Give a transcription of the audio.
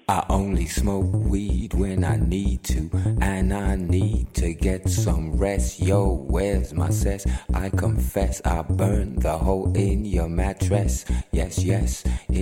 I only smoke weed when I need to, and I need to get some rest. Yo, where's my cess? I confess I burned the hole in your mattress. Yes, yes.